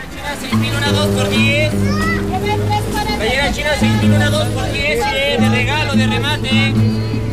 China 6000, una 2 por 10. Playera china 6000, una 2 por 10, de regalo, de remate.